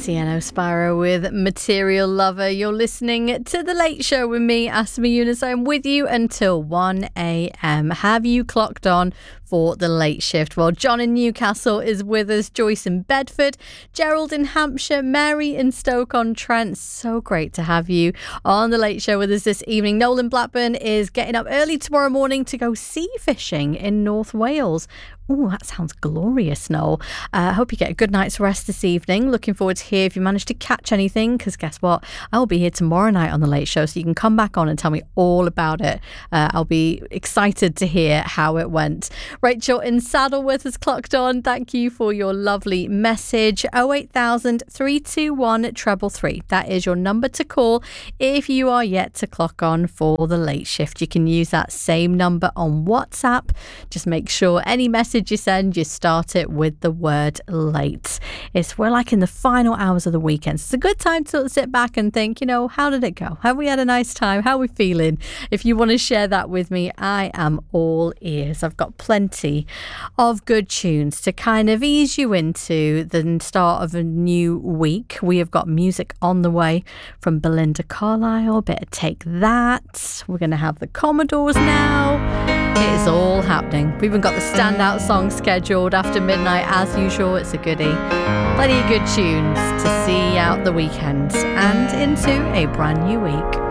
Tiano Sparrow with Material Lover. You're listening to The Late Show with me, Asma Yunus. I'm with you until 1 a.m. Have you clocked on for the late shift? Well, John in Newcastle is with us, Joyce in Bedford, Gerald in Hampshire, Mary in Stoke-on-Trent. So great to have you on the late show with us this evening. Noel in Blackburn is getting up early tomorrow morning to go sea fishing in North Wales. Oh, that sounds glorious, Noel. I hope you get a good night's rest this evening. Looking forward to hear if you managed to catch anything, because guess what? I'll be here tomorrow night on The Late Show, so you can come back on and tell me all about it. I'll be excited to hear how it went. Rachel in Saddleworth has clocked on. Thank you for your lovely message. 08000 321 333. That is your number to call if you are yet to clock on for The Late Shift. You can use that same number on WhatsApp. Just make sure any message you send, you start it with the word late. We're like in the final hours of the weekend. It's a good time to sort of sit back and think, how did it go? Have we had a nice time? How are we feeling? If you want to share that with me, I am all ears. I've got plenty of good tunes to kind of ease you into the start of a new week. We have got music on the way from Belinda Carlisle, bit of Take That. We're going to have the Commodores now. It is all happening. We've even got the standout song scheduled after midnight as usual. It's a goodie. Plenty of good tunes to see out the weekend and into a brand new week.